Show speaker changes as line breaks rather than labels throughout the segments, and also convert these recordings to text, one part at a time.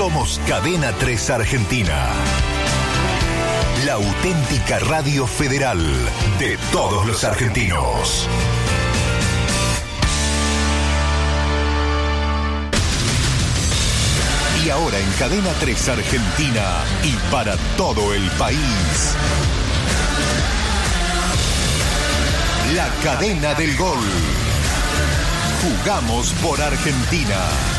Somos Cadena 3 Argentina. La auténtica radio federal de todos los argentinos. Y ahora en Cadena 3 Argentina y para todo el país, la cadena del gol. Jugamos por Argentina.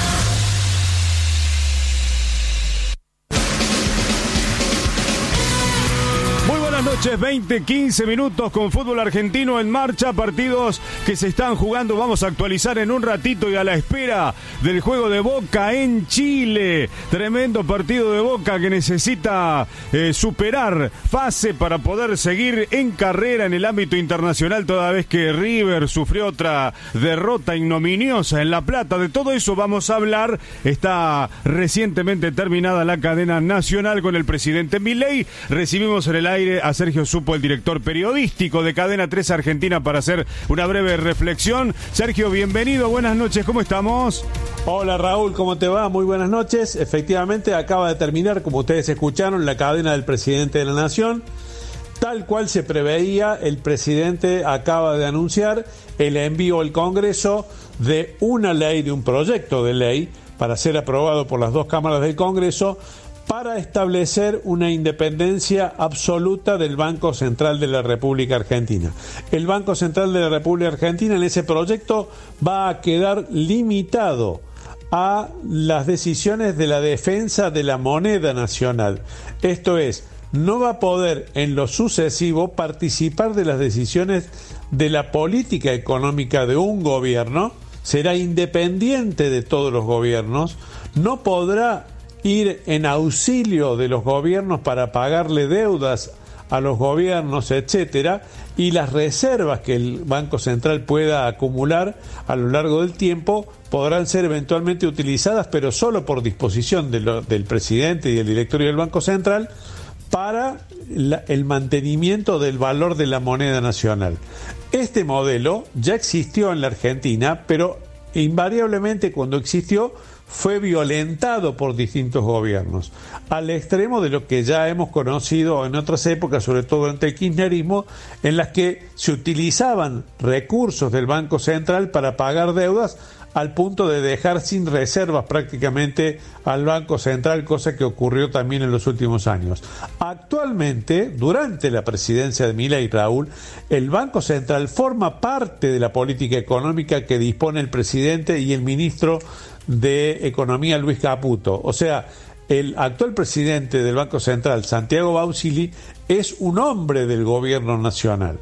Noches, 20-15 minutos con fútbol argentino en marcha, partidos que se están jugando, vamos a actualizar en un ratito y a la espera del juego de Boca en Chile, tremendo partido de Boca que necesita superar fase para poder seguir en carrera en el ámbito internacional, toda vez que River sufrió otra derrota ignominiosa en La Plata. De todo eso vamos a hablar. Está recientemente terminada la cadena nacional con el presidente Milei. Recibimos en el aire a Sergio Supo, el director periodístico de Cadena 3 Argentina, para hacer una breve reflexión. Sergio, bienvenido, buenas noches, ¿cómo estamos?
Hola Raúl, ¿cómo te va? Muy buenas noches. Efectivamente, acaba de terminar, como ustedes escucharon, la cadena del presidente de la Nación. Tal cual se preveía, el presidente acaba de anunciar el envío al Congreso de una ley, de un proyecto de ley, para ser aprobado por las dos cámaras del Congreso, para establecer una independencia absoluta del Banco Central de la República Argentina. El Banco Central de la República Argentina en ese proyecto va a quedar limitado a las decisiones de la defensa de la moneda nacional. Esto es, no va a poder en lo sucesivo participar de las decisiones de la política económica de un gobierno, será independiente de todos los gobiernos, no podrá ir en auxilio de los gobiernos para pagarle deudas a los gobiernos, etcétera, y las reservas que el Banco Central pueda acumular a lo largo del tiempo podrán ser eventualmente utilizadas, pero solo por disposición del presidente y del directorio del Banco Central, para el mantenimiento del valor de la moneda nacional. Este modelo ya existió en la Argentina, pero invariablemente cuando existió fue violentado por distintos gobiernos, al extremo de lo que ya hemos conocido en otras épocas, sobre todo durante el kirchnerismo, en las que se utilizaban recursos del Banco Central para pagar deudas, al punto de dejar sin reservas prácticamente al Banco Central, cosa que ocurrió también en los últimos años. Actualmente, durante la presidencia de Milei, Raúl, el Banco Central forma parte de la política económica que dispone el presidente y el ministro de Economía, Luis Caputo. O sea, el actual presidente del Banco Central, Santiago Bausili, es un hombre del gobierno nacional.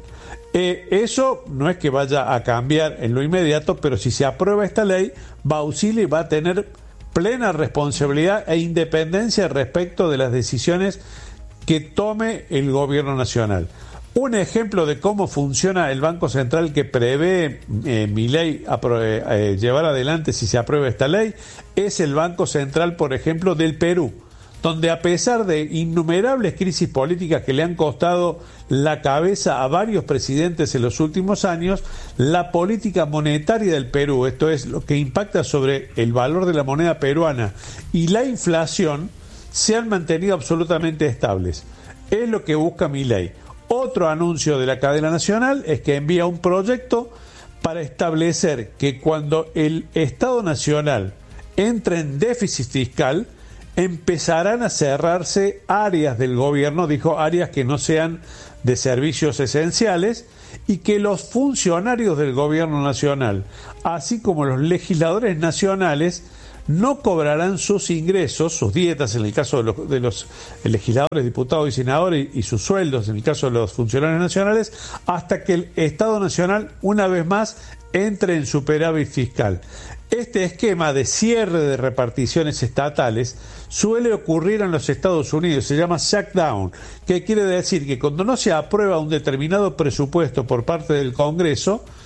Eso no es que vaya a cambiar en lo inmediato, pero si se aprueba esta ley, Bausili va a tener plena responsabilidad e independencia respecto de las decisiones que tome el gobierno nacional. Un ejemplo de cómo funciona el Banco Central que prevé Milei llevar adelante si se aprueba esta ley es el Banco Central, por ejemplo, del Perú, donde a pesar de innumerables crisis políticas que le han costado la cabeza a varios presidentes en los últimos años, la política monetaria del Perú, esto es lo que impacta sobre el valor de la moneda peruana, y la inflación, se han mantenido absolutamente estables. Es lo que busca Milei. Otro anuncio de la cadena nacional es que envía un proyecto para establecer que cuando el Estado Nacional entre en déficit fiscal, empezarán a cerrarse áreas del gobierno, dijo, áreas que no sean de servicios esenciales, y que los funcionarios del gobierno nacional, así como los legisladores nacionales, no cobrarán sus ingresos, sus dietas en el caso de los legisladores, diputados y senadores, y sus sueldos en el caso de los funcionarios nacionales, hasta que el Estado Nacional una vez más entre en superávit fiscal. Este esquema de cierre de reparticiones estatales suele ocurrir en los Estados Unidos, se llama shutdown, que quiere decir que cuando no se aprueba un determinado presupuesto por parte del Congreso,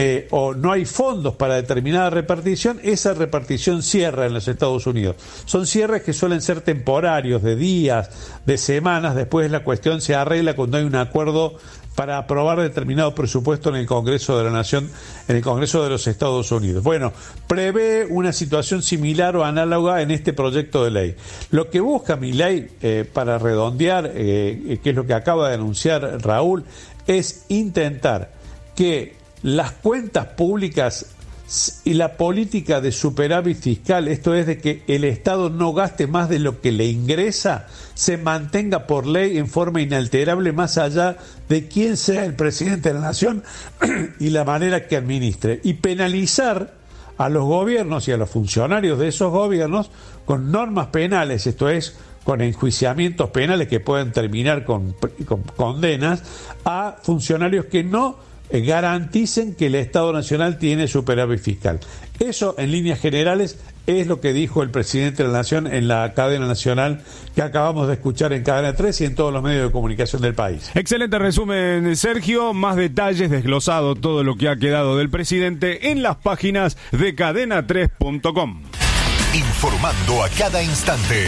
o no hay fondos para determinada repartición, esa repartición cierra en los Estados Unidos. Son cierres que suelen ser temporarios, de días, de semanas. Después la cuestión se arregla cuando hay un acuerdo para aprobar determinado presupuesto en el Congreso de la Nación, en el Congreso de los Estados Unidos. Bueno, prevé una situación similar o análoga en este proyecto de ley. Lo que busca mi ley, para redondear, que es lo que acaba de anunciar Raúl, es intentar que las cuentas públicas y la política de superávit fiscal, esto es de que el Estado no gaste más de lo que le ingresa, se mantenga por ley en forma inalterable más allá de quién sea el presidente de la nación y la manera que administre, y penalizar a los gobiernos y a los funcionarios de esos gobiernos con normas penales, esto es, con enjuiciamientos penales que pueden terminar con condenas a funcionarios que no garanticen que el Estado Nacional tiene superávit fiscal. Eso, en líneas generales, es lo que dijo el presidente de la Nación en la cadena nacional que acabamos de escuchar en Cadena 3 y en todos los medios de comunicación del país.
Excelente resumen, Sergio. Más detalles, desglosado todo lo que ha quedado del presidente en las páginas de cadena3.com.
Informando a cada instante.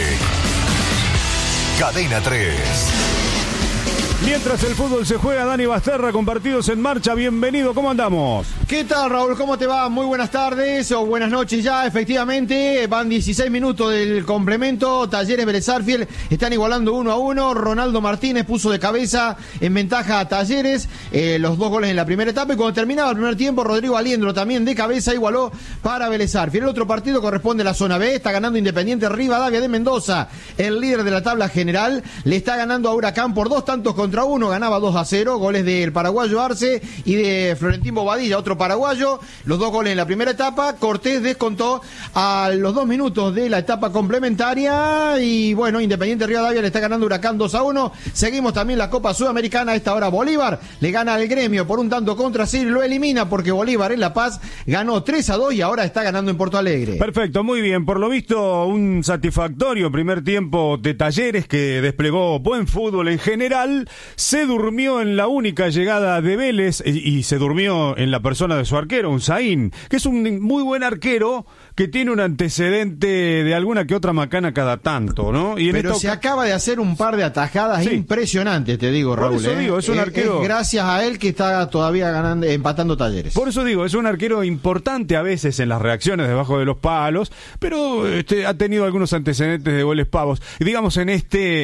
Cadena 3.
Mientras el fútbol se juega, Dani Basterra con partidos en marcha. Bienvenido, ¿cómo andamos?
¿Qué tal, Raúl? ¿Cómo te va? Muy buenas tardes o buenas noches ya. Efectivamente, van 16 minutos del complemento. Talleres Vélez Sarsfield están igualando 1-1. Ronaldo Martínez puso de cabeza en ventaja a Talleres los 2 goles en la primera etapa. Y cuando terminaba el primer tiempo, Rodrigo Aliendro también de cabeza igualó para Vélez Sarsfield. El otro partido corresponde a la zona B. Está ganando Independiente Rivadavia de Mendoza. El líder de la tabla general le está ganando a Huracán por 2 tantos contra 1, ganaba 2-0, goles del paraguayo Arce y de Florentín Bobadilla, otro paraguayo, los 2 goles en la primera etapa. Cortés descontó a los 2 minutos de la etapa complementaria y bueno, Independiente Rivadavia le está ganando Huracán 2-1. Seguimos también la Copa Sudamericana. A esta hora Bolívar le gana al Gremio por 1 tanto contra 0, lo elimina porque Bolívar en La Paz ganó 3-2 y ahora está ganando en Porto Alegre.
Perfecto, muy bien. Por lo visto, un satisfactorio primer tiempo de Talleres que desplegó buen fútbol en general. Se durmió en la única llegada de Vélez y se durmió en la persona de su arquero, Unzaín, que es un muy buen arquero que tiene un antecedente de alguna que otra macana cada tanto, ¿no? Y
pero se acaba de hacer un par de atajadas impresionantes, te digo, Raúl.
Por eso digo, es un arquero.
Es gracias a él que está todavía ganando, empatando Talleres.
Por eso digo, es un arquero importante a veces en las reacciones debajo de los palos, pero ha tenido algunos antecedentes de goles pavos. Y digamos, en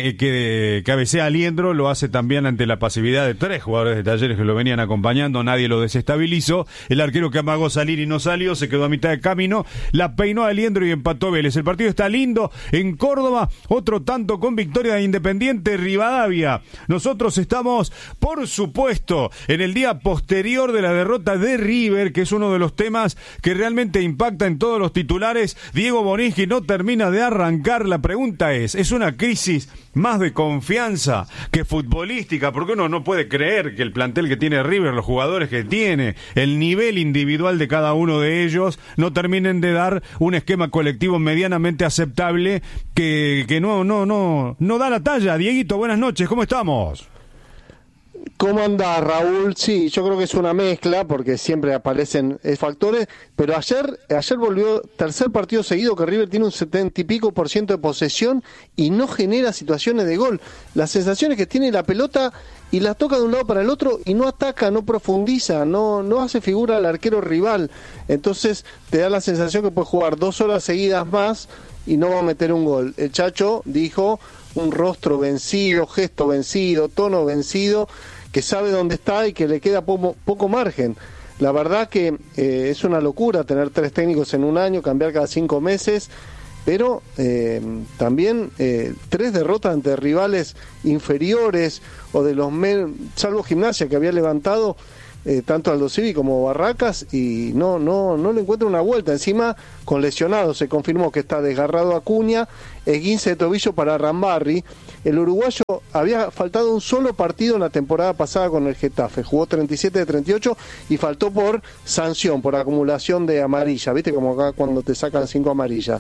que cabecea Aliendro, lo hace también ante la pasividad de 3 jugadores de Talleres que lo venían acompañando, nadie lo desestabilizó. El arquero que amagó salir y no salió, se quedó a mitad de camino, la peinó a Aliendro y empató Vélez. El partido está lindo en Córdoba, otro tanto con victoria de Independiente Rivadavia. Nosotros estamos, por supuesto, en el día posterior de la derrota de River, que es uno de los temas que realmente impacta en todos los titulares. Diego Bonizzi no termina de arrancar. La pregunta es una crisis más de confianza que futbolística, porque uno no puede creer que el plantel que tiene River, los jugadores que tiene, el nivel individual de cada uno de ellos, no terminen de dar un esquema colectivo medianamente aceptable que no da la talla. Dieguito, buenas noches, ¿cómo estamos?
¿Cómo anda, Raúl? Sí, yo creo que es una mezcla porque siempre aparecen factores, pero ayer volvió tercer partido seguido que River tiene un 70 y pico % de posesión y no genera situaciones de gol. La sensación es que tiene la pelota y la toca de un lado para el otro y no ataca, no profundiza, no hace figura al arquero rival. Entonces te da la sensación que puede jugar 2 horas seguidas más y no va a meter un gol. El Chacho dijo un rostro vencido, gesto vencido, tono vencido, que sabe dónde está y que le queda poco margen. La verdad que es una locura tener 3 técnicos en un año, cambiar cada 5 meses, pero también 3 derrotas ante rivales inferiores o de los salvo Gimnasia, que había levantado tanto Aldo Civi como Barracas, y no le encuentra una vuelta. Encima con lesionados, se confirmó que está desgarrado Acuña, esguince de tobillo para Rambarri. El uruguayo había faltado un solo partido en la temporada pasada con el Getafe, jugó 37 de 38 y faltó por sanción, por acumulación de amarilla, viste como acá cuando te sacan 5 amarillas.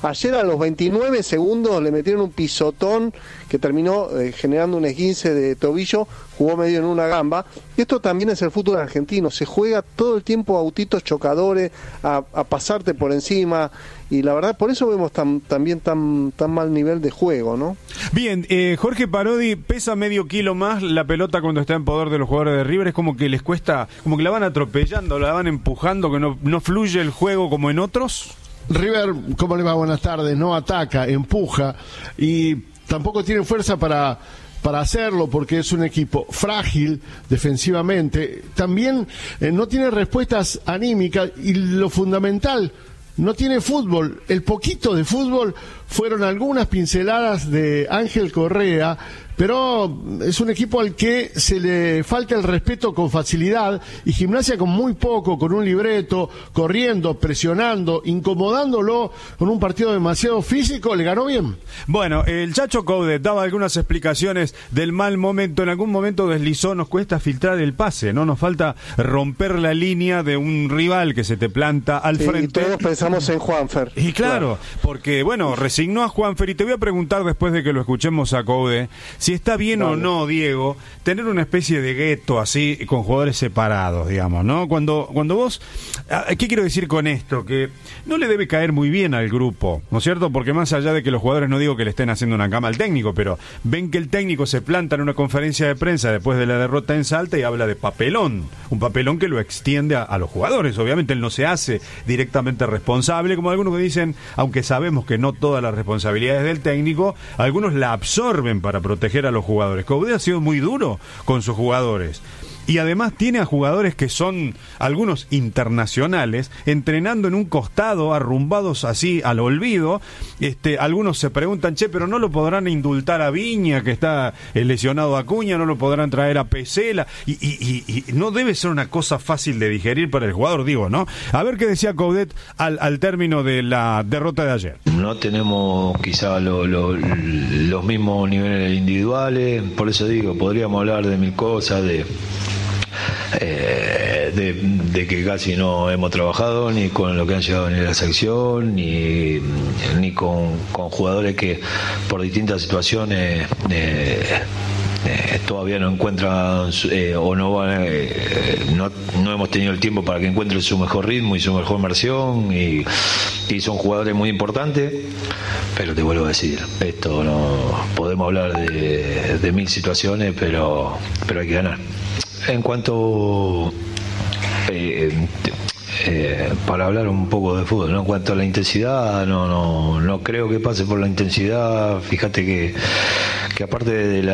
Ayer a los 29 segundos le metieron un pisotón que terminó generando un esguince de tobillo, jugó medio en una gamba. Y esto también es el fútbol argentino, se juega todo el tiempo a autitos chocadores, a pasarte por encima, y la verdad por eso vemos también tan mal nivel de juego, ¿no?
Bien, Jorge Parodi, pesa medio kilo más la pelota cuando está en poder de los jugadores de River, es como que les cuesta, como que la van atropellando, la van empujando, que no fluye el juego como en otros.
River, ¿cómo le va? Buenas tardes. No ataca, empuja y tampoco tiene fuerza para hacerlo porque es un equipo frágil defensivamente. También no tiene respuestas anímicas y lo fundamental, no tiene fútbol. El poquito de fútbol fueron algunas pinceladas de Ángel Correa, pero es un equipo al que se le falta el respeto con facilidad, y Gimnasia con muy poco, con un libreto, corriendo, presionando, incomodándolo con un partido demasiado físico, le ganó bien.
Bueno, el Chacho Coudet daba algunas explicaciones del mal momento, en algún momento deslizó, nos cuesta filtrar el pase, ¿no? Nos falta romper la línea de un rival que se te planta al frente.
Y todos pensamos en Juanfer.
Y claro, porque bueno, resignó a Juanfer, y te voy a preguntar después de que lo escuchemos a Coudet, si está bien o no, Diego, tener una especie de gueto así con jugadores separados, digamos, ¿no? Cuando vos, ¿qué quiero decir con esto? Que no le debe caer muy bien al grupo, ¿no es cierto? Porque más allá de que los jugadores, no digo que le estén haciendo una cama al técnico, pero ven que el técnico se planta en una conferencia de prensa después de la derrota en Salta y habla de papelón, un papelón que lo extiende a los jugadores. Obviamente él no se hace directamente responsable, como algunos que dicen, aunque sabemos que no todas las responsabilidades del técnico, algunos la absorben para proteger a los jugadores. Coudet ha sido muy duro con sus jugadores. Y además tiene a jugadores que son algunos internacionales entrenando en un costado, arrumbados así al olvido. Algunos se preguntan, pero no lo podrán indultar a Viña, que está lesionado a Acuña, no lo podrán traer a Pesela, y no debe ser una cosa fácil de digerir para el jugador, digo, ¿no? A ver qué decía Coudet al término de la derrota de ayer.
No tenemos quizá los mismos niveles individuales, por eso digo, podríamos hablar de mil cosas, de que casi no hemos trabajado ni con lo que han llegado en la sección ni con jugadores que por distintas situaciones todavía no encuentran o no hemos tenido el tiempo para que encuentren su mejor ritmo y su mejor versión, y son jugadores muy importantes, pero te vuelvo a decir, esto no podemos hablar de mil situaciones, pero hay que ganar. En cuanto para hablar un poco de fútbol, ¿no? En cuanto a la intensidad, no creo que pase por la intensidad. Fíjate que aparte de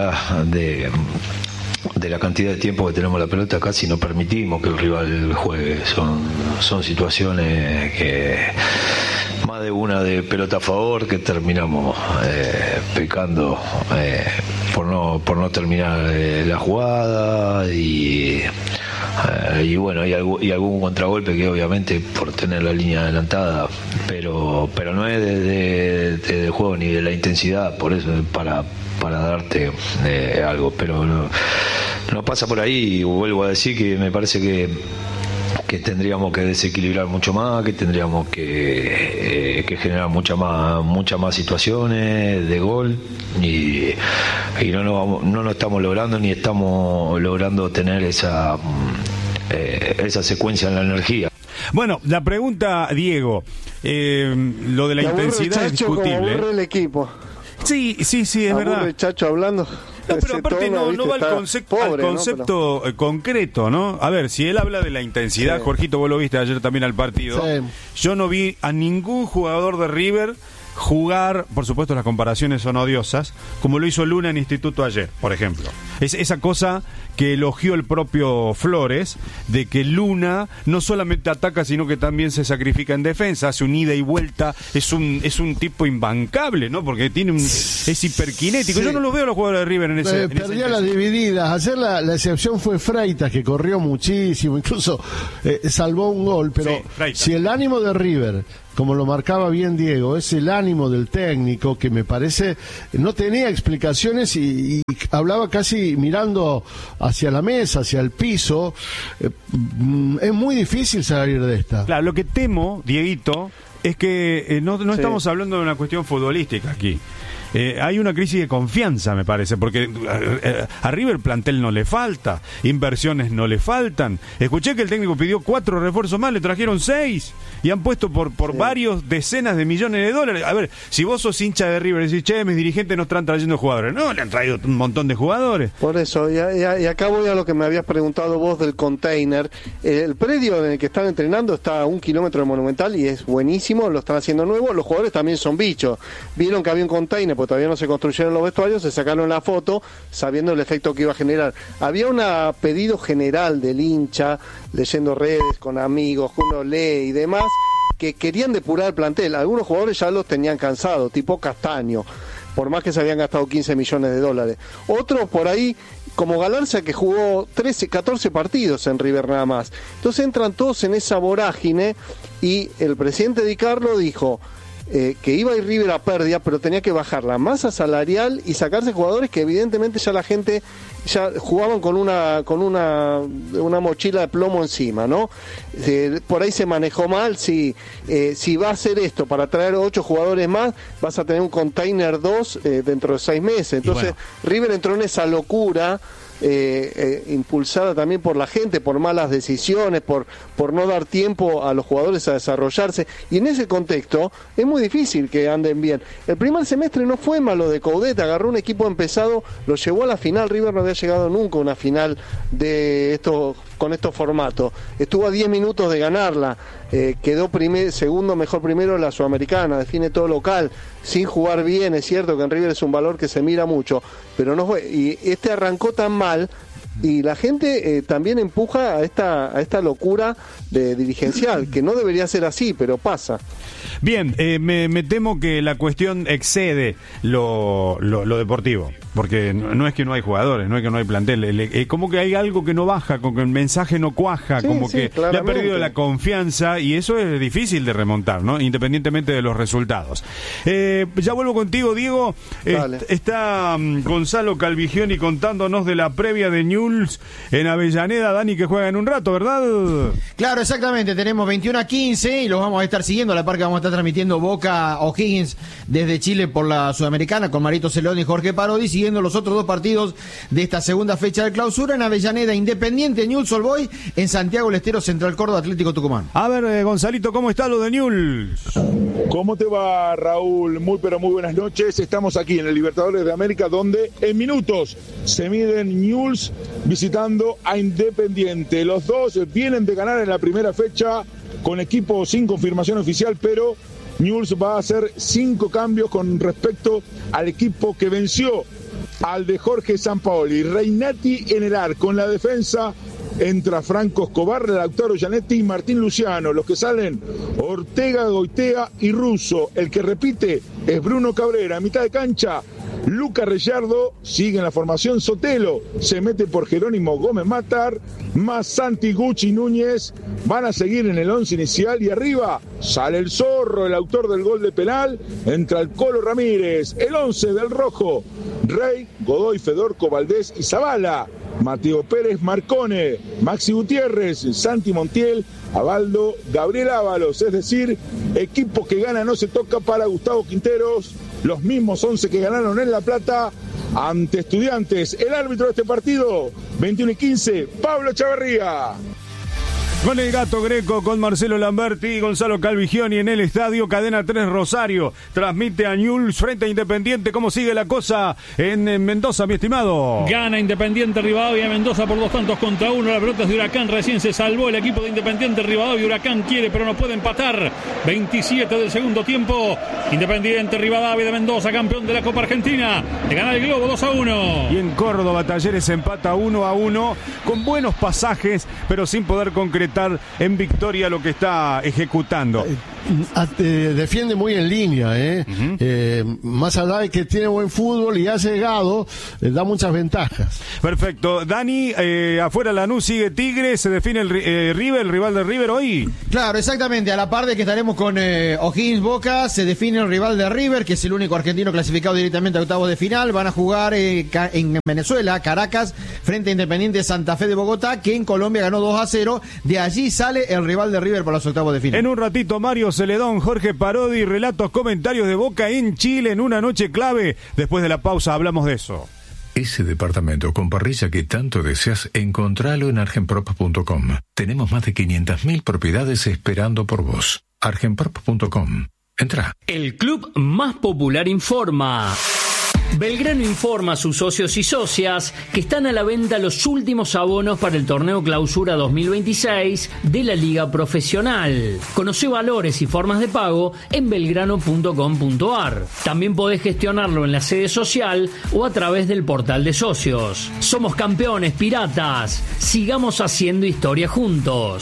la cantidad de tiempo que tenemos la pelota, casi no permitimos que el rival juegue. Son situaciones que más de una de pelota a favor que terminamos pecando por no terminar la jugada, y bueno, y algún contragolpe que obviamente por tener la línea adelantada, pero no es de juego ni de la intensidad, por eso para darte algo, pero no pasa por ahí. Y vuelvo a decir que me parece que tendríamos que desequilibrar mucho más, que tendríamos que generar muchas más situaciones de gol, y no lo estamos logrando, ni estamos logrando tener esa secuencia en la energía.
Bueno, la pregunta, Diego, lo de la intensidad es discutible.
Como aburre el equipo.
Sí, es verdad.
El Chacho hablando.
No, pero aparte
tono,
no va al concepto
¿no?
concreto, ¿no? A ver, si él habla de la intensidad, sí. Jorgito, vos lo viste ayer también al partido. Sí. Yo no vi a ningún jugador de River jugar, por supuesto las comparaciones son odiosas, como lo hizo Luna en Instituto ayer, por ejemplo. Es esa cosa que elogió el propio Flores, de que Luna no solamente ataca, sino que también se sacrifica en defensa, hace un ida y vuelta, es un tipo imbancable, ¿no? Porque es hiperkinético. Sí. Yo no lo veo a los jugadores de River en ese...
Perdía las divididas. Ayer la excepción fue Freitas, que corrió muchísimo, incluso salvó un gol, pero sí, si el ánimo de River, como lo marcaba bien Diego, es el ánimo del técnico, que me parece no tenía explicaciones y hablaba casi mirando hacia la mesa, hacia el piso. Es muy difícil salir de esta.
Claro, lo que temo, Dieguito, es que no estamos hablando de una cuestión futbolística aquí. Hay una crisis de confianza, me parece, porque a River plantel no le falta, inversiones no le faltan. Escuché que el técnico pidió 4 refuerzos más, le trajeron 6 y han puesto por varios decenas de millones de dólares. A ver, si vos sos hincha de River y decís, che, mis dirigentes no están trayendo jugadores. No, le han traído un montón de jugadores.
Por eso, y acá voy a lo que me habías preguntado vos del container. El predio en el que están entrenando está a 1 kilómetro de Monumental y es buenísimo, lo están haciendo nuevo. Los jugadores también son bichos. Vieron que había un container, porque todavía no se construyeron los vestuarios, se sacaron la foto sabiendo el efecto que iba a generar. Había un pedido general del hincha, leyendo redes con amigos, que uno lee y demás, que querían depurar el plantel. Algunos jugadores ya los tenían cansados, tipo Castaño, por más que se habían gastado 15 millones de dólares. Otros por ahí, como Galarza, que jugó 14 partidos en River nada más. Entonces entran todos en esa vorágine y el presidente Di Carlo dijo que iba a ir River a pérdida, pero tenía que bajar la masa salarial y sacarse jugadores que evidentemente ya la gente ya jugaban con una mochila de plomo encima, ¿no? Por ahí se manejó mal. Si va a hacer esto para traer 8 jugadores más, vas a tener un container 2 dentro de 6 meses. Entonces River entró en esa locura, impulsada también por la gente, por malas decisiones, por no dar tiempo a los jugadores a desarrollarse, y en ese contexto es muy difícil que anden bien. El primer semestre no fue malo de Coudet, agarró un equipo empezado, lo llevó a la final. River no había llegado nunca a una final con estos formatos. Estuvo a 10 minutos de ganarla, quedó segundo mejor primero en la Sudamericana, define todo local, sin jugar bien. Es cierto que en River es un valor que se mira mucho, pero no fue, y arrancó tan mal, y la gente también empuja a esta locura dirigencial, que no debería ser así, pero pasa.
Bien, me temo que la cuestión excede lo deportivo, porque no es que no hay jugadores, no es que no hay plantel, como que hay algo que no baja, como que el mensaje no cuaja, como que le ha perdido la confianza, y eso es difícil de remontar, ¿no? Independientemente de los resultados. Ya vuelvo contigo, Diego. Está Gonzalo Calvigioni contándonos de la previa de Newell's en Avellaneda, Dani, que juega en un rato, ¿verdad?
Claro, exactamente, tenemos 21-15 y los vamos a estar siguiendo. A la par que vamos a estar transmitiendo Boca O'Higgins desde Chile por la Sudamericana con Marito Celoni y Jorge Parodi, siguiendo los otros 2 partidos de esta segunda fecha de clausura. En Avellaneda, Independiente, Newell's Old Boys; en Santiago del Estero, Central Córdoba, Atlético Tucumán.
A ver, Gonzalito, ¿cómo está lo de Newell's?
¿Cómo te va, Raúl? Muy buenas noches. Estamos aquí en el Libertadores de América, donde en minutos se miden Newell's visitando a Independiente. Los dos vienen de ganar en la primera fecha con equipo sin confirmación oficial, pero Newell's va a hacer 5 cambios con respecto al equipo que venció al de Jorge Sampaoli. Reinati en el arco, en la defensa entra Franco Escobar, Lautaro Gianetti y Martín Luciano. Los que salen, Ortega, Goitea y Russo. El que repite es Bruno Cabrera. A mitad de cancha, Luca Rellardo. Sigue en la formación Sotelo, se mete por Jerónimo Gómez Matar, más Santi Gucci Núñez. Van a seguir en el 11 inicial, y arriba sale el Zorro, el autor del gol de penal. Entra el Colo Ramírez. El 11 del rojo: Rey, Godoy, Fedorco, Valdés y Zavala. Mateo Pérez, Marcone, Maxi Gutiérrez, Santi Montiel, Abaldo, Gabriel Ábalos. Es decir, equipo que gana no se toca para Gustavo Quinteros. Los mismos 11 que ganaron en La Plata ante Estudiantes. El árbitro de este partido, 21-15, Pablo Chavarría.
Con el Gato Greco, con Marcelo Lamberti y Gonzalo Calvigioni en el estadio. Cadena 3 Rosario transmite a Newell's frente a Independiente. ¿Cómo sigue la cosa en Mendoza, mi estimado?
Gana Independiente Rivadavia Mendoza por 2-1. La pelota es de Huracán, recién se salvó el equipo de Independiente Rivadavia. Huracán quiere, pero no puede empatar. 27 del segundo tiempo. Independiente Rivadavia de Mendoza, campeón de la Copa Argentina, de ganar el Globo 2-1.
Y en Córdoba, Talleres empata 1-1 con buenos pasajes, pero sin poder concretar en victoria lo que está ejecutando.
Defiende muy en línea, más allá de que tiene buen fútbol y ha llegado, da muchas ventajas.
Perfecto. Dani, afuera Lanús, sigue Tigre, se define el River, el rival de River hoy.
Claro, exactamente, a la par de que estaremos con O'Higgins Boca, se define el rival de River, que es el único argentino clasificado directamente a octavos de final. Van a jugar en Venezuela, Caracas, frente a Independiente Santa Fe de Bogotá, que en Colombia ganó 2-0. De allí sale el rival de River para los octavos de final.
En un ratito, Mario Celedón, Jorge Parodi, relatos, comentarios de Boca en Chile en una noche clave. Después de la pausa hablamos de eso.
Ese departamento con parrilla que tanto deseas, encontralo en argenprop.com. Tenemos más de 500.000 propiedades esperando por vos. argenprop.com. Entra.
El club más popular informa. Belgrano informa a sus socios y socias que están a la venta los últimos abonos para el torneo Clausura 2026 de la Liga Profesional. Conoce valores y formas de pago en belgrano.com.ar. También podés gestionarlo en la sede social o a través del portal de socios. Somos campeones, piratas. Sigamos haciendo historia juntos.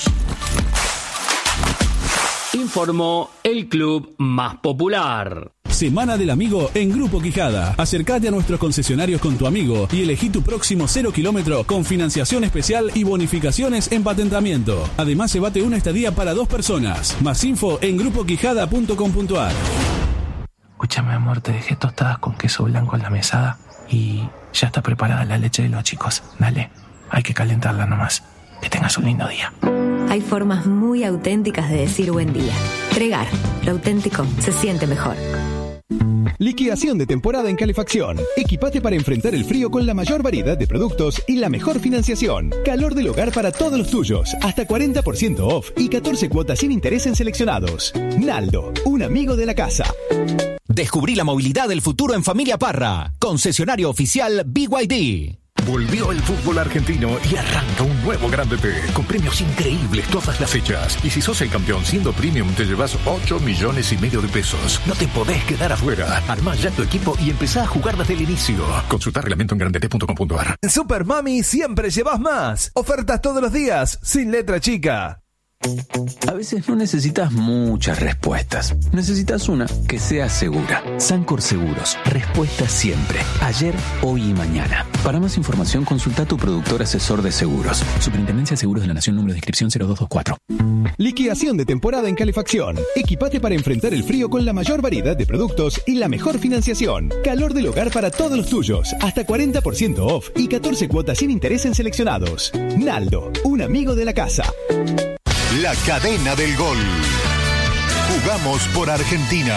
Informó el club más popular.
Semana del Amigo en Grupo Quijada. Acércate a nuestros concesionarios con tu amigo y elegí tu próximo 0 kilómetro con financiación especial y bonificaciones en patentamiento. Además, llévate una estadía para 2 personas. Más info en grupoquijada.com.ar.
Escúchame, amor, te dejé tostadas con queso blanco en la mesada y ya está preparada la leche de los chicos. Dale, hay que calentarla nomás. Que tengas un lindo día.
Hay formas muy auténticas de decir buen día. Pregar, lo auténtico se siente mejor.
Liquidación de temporada en calefacción. Equipate para enfrentar el frío con la mayor variedad de productos y la mejor financiación. Calor del hogar para todos los tuyos. Hasta 40% off y 14 cuotas sin interés en seleccionados. Naldo, un amigo de la casa.
Descubrí la movilidad del futuro en Familia Parra. Concesionario oficial BYD.
Volvió el fútbol argentino y arranca un nuevo Grande T, con premios increíbles todas las fechas. Y si sos el campeón siendo premium, te llevas 8,5 millones de pesos. No te podés quedar afuera. Armá ya tu equipo y empezá a jugar desde el inicio. Consulta reglamento en grandete.com.ar.
En Super Mami siempre llevas más. Ofertas todos los días, sin letra chica.
A veces no necesitas muchas respuestas. Necesitas una que sea segura. Sancor Seguros. Respuesta siempre. Ayer, hoy y mañana. Para más información, consulta a tu productor asesor de seguros. Superintendencia de Seguros de la Nación, número de inscripción 0224.
Liquidación de temporada en calefacción. Equipate para enfrentar el frío con la mayor variedad de productos y la mejor financiación. Calor del hogar para todos los tuyos. Hasta 40% off y 14 cuotas sin interés en seleccionados. Naldo, un amigo de la casa.
La cadena del gol. Jugamos por Argentina.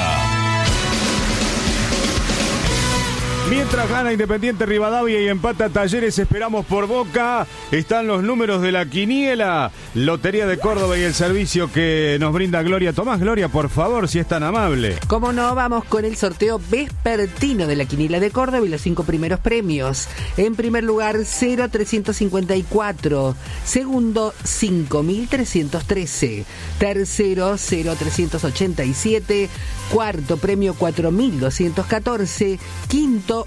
Mientras gana Independiente Rivadavia y empata Talleres, esperamos por Boca. Están los números de la quiniela. Lotería de Córdoba y el servicio que nos brinda Gloria Tomás. Gloria, por favor, si es tan amable.
Cómo no, vamos con el sorteo vespertino de la quiniela de Córdoba y los 5 primeros premios. En primer lugar, 0,354. Segundo, 5.313. Tercero, 0,387. Cuarto premio, 4.214. Quinto,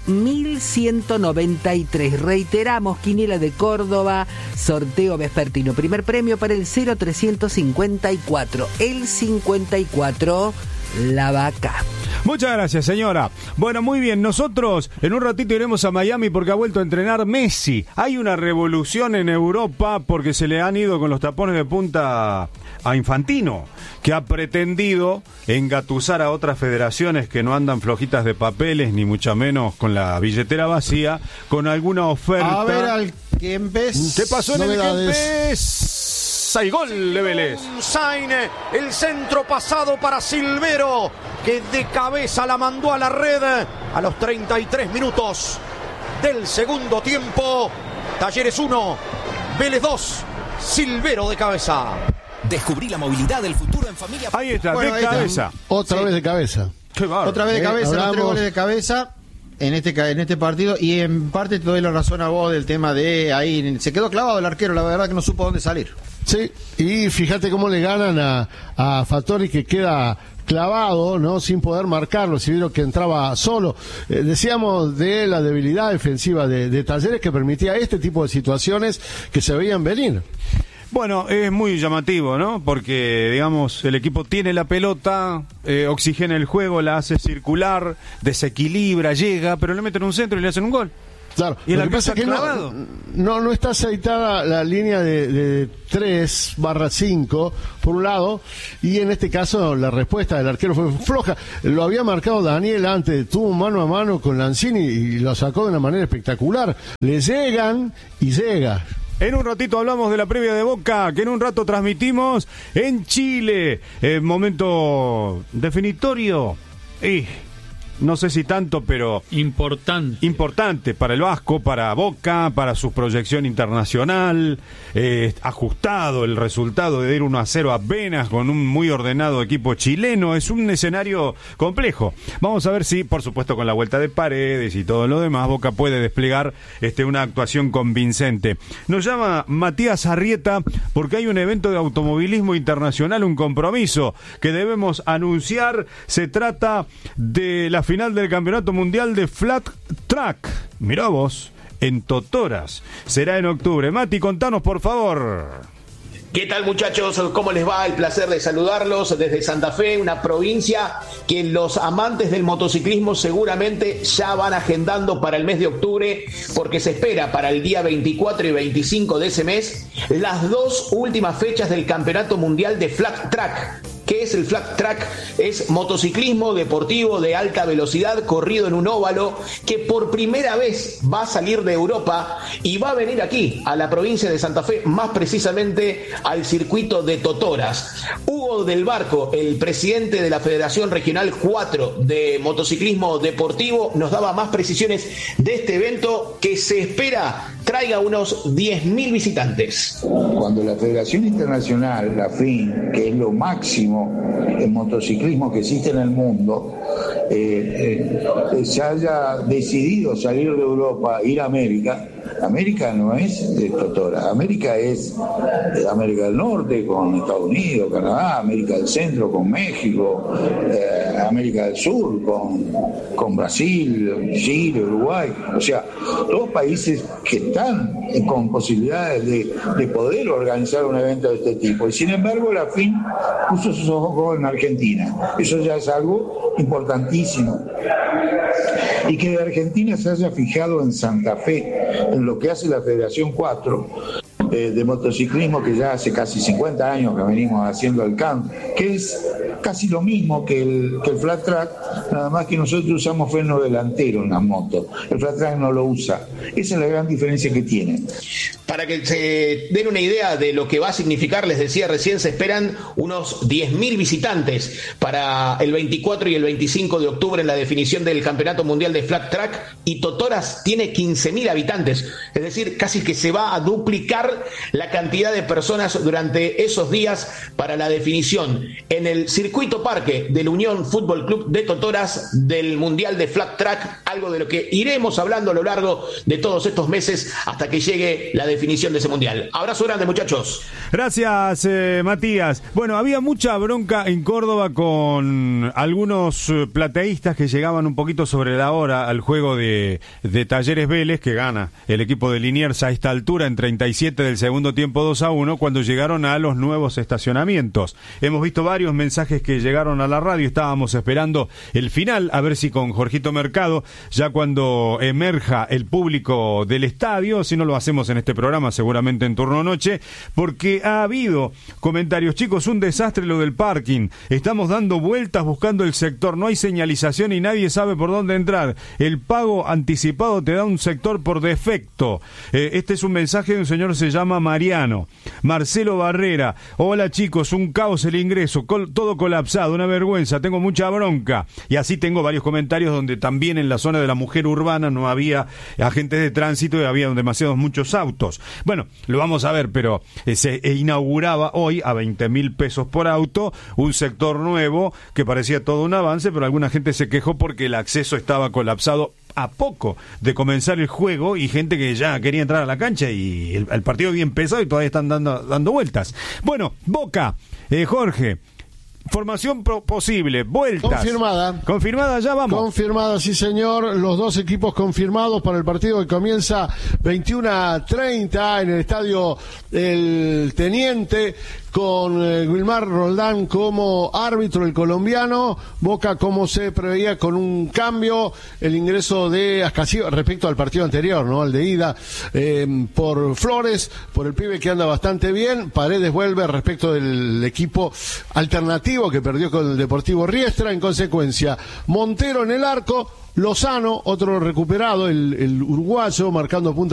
1.193. Reiteramos, quiniela de Córdoba, sorteo vespertino. Primer premio para el 0,354. El 54, la vaca.
Muchas gracias, señora. Bueno, muy bien. Nosotros en un ratito iremos a Miami porque ha vuelto a entrenar Messi. Hay una revolución en Europa porque se le han ido con los tapones de punta a Infantino, que ha pretendido engatusar a otras federaciones que no andan flojitas de papeles, ni mucho menos con la billetera vacía, con alguna oferta.
A ver, al Kempes.
¿Qué pasó en el Kempes? Hay gol de Vélez.
Saine, el centro pasado para Silvero, que de cabeza la mandó a la red a los 33 minutos del segundo tiempo. Talleres 1, Vélez 2, Silvero de cabeza.
Descubrí la movilidad del futuro en familia.
Ahí está,
bueno,
de
ahí
cabeza.
Otra vez de cabeza.
Qué bárbaro.
Otra vez de cabeza, los 3 goles de cabeza en este partido. Y en parte te doy la razón a vos del tema de ahí. Se quedó clavado el arquero, la verdad que no supo dónde salir.
Sí, y fíjate cómo le ganan a Fattori, que queda clavado, ¿no? Sin poder marcarlo, si vieron que entraba solo. Decíamos de la debilidad defensiva de Talleres, que permitía este tipo de situaciones que se veían venir.
Bueno, es muy llamativo, ¿no? Porque, digamos, el equipo tiene la pelota, oxigena el juego, la hace circular, desequilibra, llega, pero le meten un centro y le hacen un gol.
Claro,
y
lo que pasa es que no está aceitada la línea de 3/5 por un lado, y en este caso la respuesta del arquero fue floja. Lo había marcado Daniel antes, tuvo mano a mano con Lanzini y lo sacó de una manera espectacular. Le llegan y llega.
En un ratito hablamos de la previa de Boca, que en un rato transmitimos en Chile. Momento definitorio. No sé si tanto, pero importante para el Vasco, para Boca, para su proyección internacional. Ajustado el resultado de ir 1-0 apenas con un muy ordenado equipo chileno. Es un escenario complejo. Vamos a ver si, por supuesto, con la vuelta de Paredes y todo lo demás, Boca puede desplegar una actuación convincente. Nos llama Matías Arrieta porque hay un evento de automovilismo internacional, un compromiso que debemos anunciar. Se trata de la final del Campeonato Mundial de Flat Track. Mirá vos, en Totoras. Será en octubre. Mati, contanos, por favor.
¿Qué tal, muchachos? ¿Cómo les va? El placer de saludarlos desde Santa Fe, una provincia que los amantes del motociclismo seguramente ya van agendando para el mes de octubre, porque se espera para el día 24 y 25 de ese mes las dos últimas fechas del Campeonato Mundial de Flat Track. ¿Qué es el flat track? Es motociclismo deportivo de alta velocidad corrido en un óvalo que por primera vez va a salir de Europa y va a venir aquí, a la provincia de Santa Fe, más precisamente al circuito de Totoras. Hugo del Barco, el presidente de la Federación Regional 4 de Motociclismo Deportivo, nos daba más precisiones de este evento que se espera traiga unos 10.000 visitantes.
Cuando la Federación Internacional, la FIN, que es lo máximo en motociclismo que existe en el mundo, se haya decidido salir de Europa, ir a América. América no es de Totora, América es de América del Norte con Estados Unidos, Canadá, América del Centro con México, América del Sur con Brasil, Chile, Uruguay, o sea, todos países que están con posibilidades de poder organizar un evento de este tipo. Y sin embargo la FIN puso sus ojos en Argentina. Eso ya es algo importantísimo. Y que de Argentina se haya fijado en Santa Fe, en lo que hace la Federación 4 de motociclismo, que ya hace casi 50 años que venimos haciendo el CAM, que es casi lo mismo que el flat track, nada más que nosotros usamos freno delantero en las motos, el flat track no lo usa. Esa es la gran diferencia que tiene.
Para que se den una idea de lo que va a significar, les decía recién, se esperan unos 10.000 visitantes para el 24 y el 25 de octubre en la definición del Campeonato Mundial de Flat Track, y Totoras tiene 15.000 habitantes, es decir, casi que se va a duplicar la cantidad de personas durante esos días para la definición en el circuito parque del Unión Fútbol Club de Totoras del Mundial de Flat Track, algo de lo que iremos hablando a lo largo de todos estos meses hasta que llegue la definición de ese mundial. Abrazo grande, muchachos.
Gracias, Matías. Bueno, había mucha bronca en Córdoba con algunos plateístas que llegaban un poquito sobre la hora al juego de Talleres Vélez, que gana el equipo de Liniers a esta altura en 37 del segundo tiempo 2-1, cuando llegaron a los nuevos estacionamientos. Hemos visto varios mensajes que llegaron a la radio, estábamos esperando el final, a ver si con Jorgito Mercado, ya cuando emerja el público del estadio, si no lo hacemos en este programa, seguramente en turno noche, porque ha habido comentarios, chicos, un desastre lo del parking, estamos dando vueltas buscando el sector, no hay señalización y nadie sabe por dónde entrar, el pago anticipado te da un sector por defecto. Este es un mensaje de un señor, se llama Mariano. Marcelo Barrera, hola chicos, un caos el ingreso, todo colapsado, una vergüenza, tengo mucha bronca. Y así tengo varios comentarios donde también en la zona de la Mujer Urbana no había agentes de tránsito y había muchos autos. Bueno, lo vamos a ver, pero se inauguraba hoy a 20.000 pesos por auto un sector nuevo que parecía todo un avance, pero alguna gente se quejó porque el acceso estaba colapsado a poco de comenzar el juego y gente que ya quería entrar a la cancha y el partido bien pesado y todavía están dando vueltas. Bueno, Boca, Jorge, formación posible, vueltas. Confirmada, ya vamos.
Confirmada, sí señor. Los dos equipos confirmados para el partido que comienza 21:30 en el estadio El Teniente, con Wilmar Roldán como árbitro, el colombiano. Boca, como se preveía, con un cambio, el ingreso de Ascasio respecto al partido anterior, ¿no? Al de ida, por Flores, por el pibe que anda bastante bien. Paredes vuelve respecto del equipo alternativo que perdió con el Deportivo Riestra. En consecuencia, Montero en el arco, Lozano, otro recuperado, el uruguayo, marcando punta